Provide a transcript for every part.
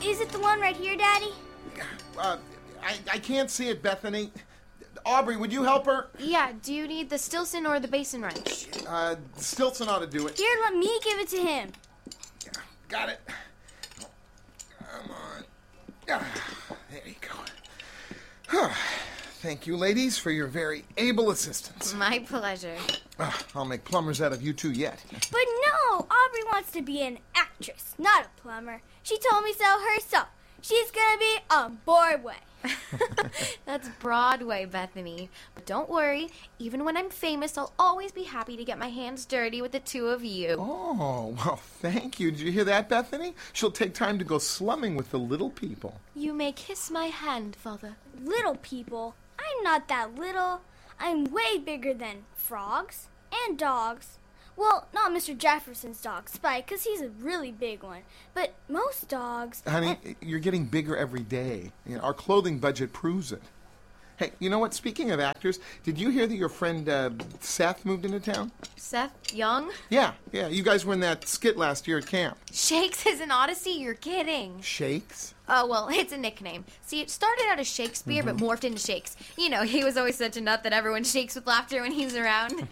Is it the one right here, Daddy? I can't see it, Bethany. Aubrey, would you help her? Yeah, do you need the Stilson or the basin wrench? Stilson ought to do it. Here, let me give it to him. Got it. Come on. There you go. Thank you, ladies, for your very able assistance. My pleasure. I'll make plumbers out of you two yet. But no, Aubrey wants to be an actress, not a plumber. She told me so herself. She's gonna be on Broadway. That's Broadway, Bethany. But don't worry, even when I'm famous, I'll always be happy to get my hands dirty with the two of you. Oh, well, thank you. Did you hear that, Bethany? She'll take time to go slumming with the little people. You may kiss my hand, Father. Little people? I'm not that little. I'm way bigger than frogs and dogs. Well, not Mr. Jefferson's dog, Spike, because he's a really big one. But most dogs... Honey, you're getting bigger every day. You know, our clothing budget proves it. Hey, you know what? Speaking of actors, did you hear that your friend Seth moved into town? Seth Young? Yeah. You guys were in that skit last year at camp. Shakes is an Odyssey? You're kidding. Shakes? Oh, well, it's a nickname. See, it started out as Shakespeare, but morphed into Shakes. You know, he was always such a nut that everyone shakes with laughter when he's around.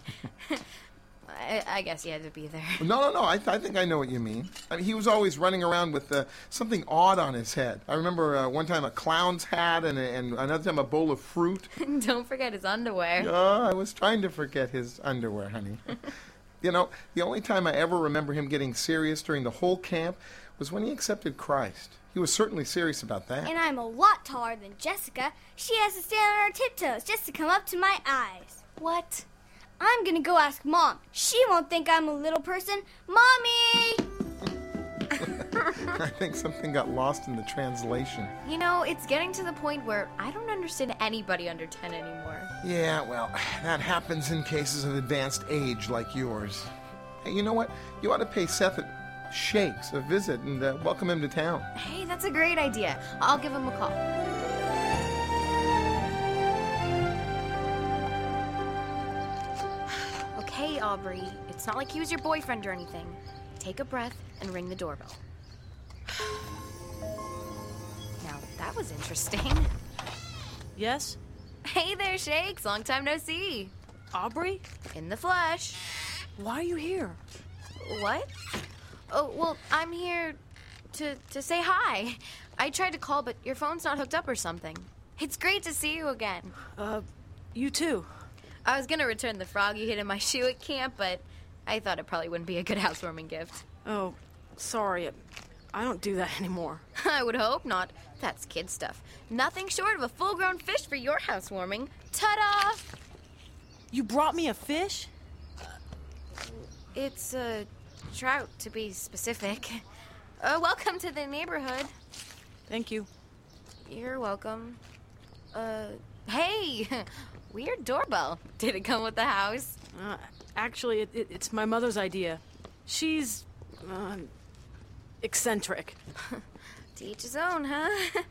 I guess he had to be there. No. I think I know what you mean. I mean, he was always running around with something odd on his head. I remember one time a clown's hat and another time a bowl of fruit. Don't forget his underwear. Oh, I was trying to forget his underwear, honey. You know, the only time I ever remember him getting serious during the whole camp was when he accepted Christ. He was certainly serious about that. And I'm a lot taller than Jessica. She has to stand on her tiptoes just to come up to my eyes. What? I'm gonna go ask Mom. She won't think I'm a little person. Mommy! I think something got lost in the translation. You know, it's getting to the point where I don't understand anybody under 10 anymore. Yeah, well, that happens in cases of advanced age like yours. Hey, you know what? You ought to pay Seth at Shakes a visit and welcome him to town. Hey, that's a great idea. I'll give him a call. Okay, Aubrey. It's not like he was your boyfriend or anything. Take a breath and ring the doorbell. Now, that was interesting. Yes? Hey there, Shakes. Long time no see. Aubrey? In the flesh. Why are you here? What? Oh, well, I'm here to say hi. I tried to call, but your phone's not hooked up or something. It's great to see you again. You too. I was gonna return the frog you hid in my shoe at camp, but I thought it probably wouldn't be a good housewarming gift. Oh, sorry. I don't do that anymore. I would hope not. That's kid stuff. Nothing short of a full-grown fish for your housewarming. Ta-da! You brought me a fish? It's a trout, to be specific. Welcome to the neighborhood. Thank you. You're welcome. Hey! Weird doorbell. Did it come with the house? Actually, it's my mother's idea. She's, eccentric. To each his own, huh?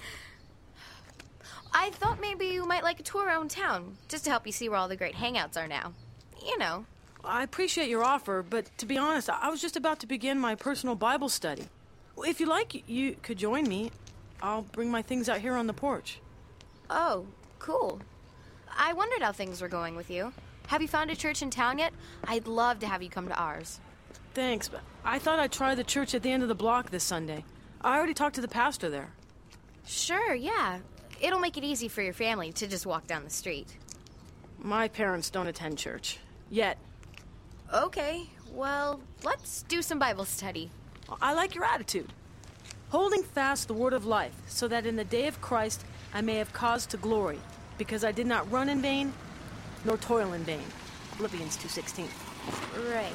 I thought maybe you might like a tour around town, just to help you see where all the great hangouts are now. You know. I appreciate your offer, but to be honest, I was just about to begin my personal Bible study. Well, if you like, you could join me. I'll bring my things out here on the porch. Oh, cool. I wondered how things were going with you. Have you found a church in town yet? I'd love to have you come to ours. Thanks, but I thought I'd try the church at the end of the block this Sunday. I already talked to the pastor there. Sure, yeah. It'll make it easy for your family to just walk down the street. My parents don't attend church. Yet. Okay, well, let's do some Bible study. I like your attitude. Holding fast the word of life, so that in the day of Christ I may have cause to glory, because I did not run in vain, nor toil in vain. Philippians 2:16. Right.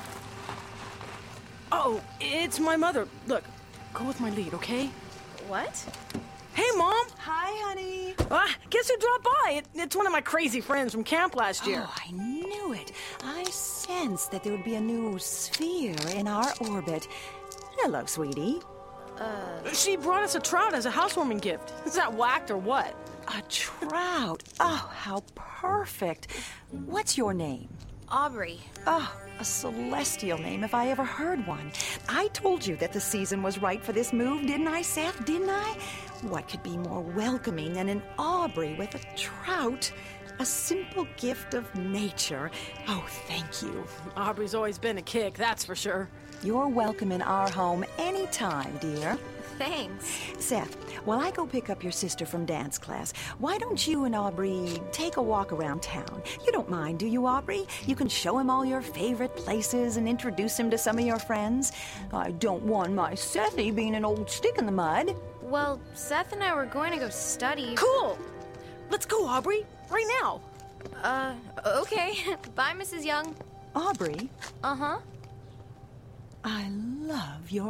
Oh, it's my mother. Look, go with my lead, okay? What? Hey, Mom! Hi, honey. Guess who dropped by? It's one of my crazy friends from camp last year. Oh, I knew it. I sensed that there would be a new sphere in our orbit. Hello, sweetie. She brought us a trout as a housewarming gift. Is that whacked or what? A trout. Oh, how perfect. What's your name? Aubrey. Oh, A celestial name if I ever heard one. I told you that the season was right for this move, didn't I, Seth? Didn't I? What could be more welcoming than an Aubrey with a trout? A simple gift of nature. Oh, thank you. Aubrey's always been a kick, that's for sure. You're welcome in our home anytime, dear. Thanks. Seth, while I go pick up your sister from dance class, why don't you and Aubrey take a walk around town? You don't mind, do you, Aubrey? You can show him all your favorite places and introduce him to some of your friends. I don't want my Sethy being an old stick in the mud. Well, Seth and I were going to go study. Cool! Let's go, Aubrey, right now. Okay. Bye, Mrs. Young. Aubrey, Uh-huh. I love your